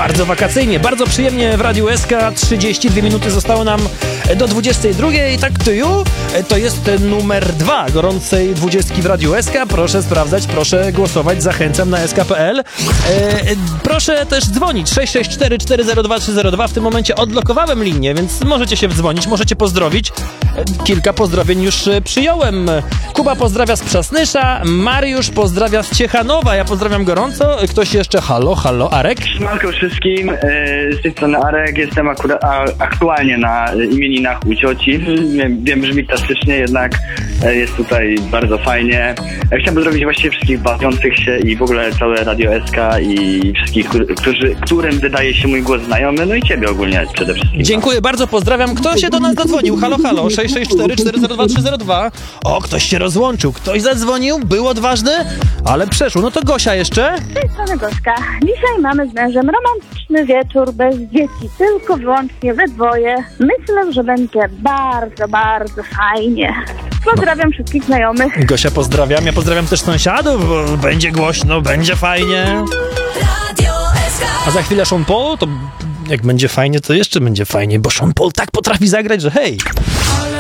bardzo wakacyjnie, bardzo przyjemnie w Radiu SK. 32 minuty zostało nam do 22. Tak to you, to jest numer 2 gorącej 20 w Radiu SK. Proszę sprawdzać, proszę głosować, zachęcam na sk.pl. Proszę też dzwonić 664 402 302. W tym momencie odblokowałem linię, więc możecie się wdzwonić, możecie pozdrowić. Kilka pozdrowień już przyjąłem. Kuba pozdrawia z Przasnysza, Mariusz pozdrawia z Ciechanowa, ja pozdrawiam gorąco. Ktoś jeszcze? Halo, Arek? Siemanko wszystkim, z tej strony Arek, jestem aktualnie na imieninach u cioci. Wiem, brzmi klasycznie, jednak jest tutaj bardzo fajnie. Chciałem pozdrowić właściwie wszystkich bawiących się i w ogóle całe Radio SK i wszystkich, którym wydaje się mój głos znajomy, no i ciebie ogólnie przede wszystkim. Dziękuję bardzo, pozdrawiam. Kto się do nas zadzwonił? Halo, 664 402 302. O, ktoś się rozłączył, ktoś zadzwonił, był odważny, ale przeszło. No to Gosia jeszcze? Z tej strony Gośka. Dzisiaj mamy z mężem romantyczny wieczór bez dzieci, tylko wyłącznie we dwoje. Myślę, że będzie bardzo, bardzo fajnie. Pozdrawiam wszystkich znajomych. Gosia, pozdrawiam. Ja pozdrawiam też sąsiadów, bo będzie głośno, będzie fajnie. A za chwilę Sean Paul, to jak będzie fajnie, to jeszcze będzie fajnie, bo Sean Paul tak potrafi zagrać, że hej!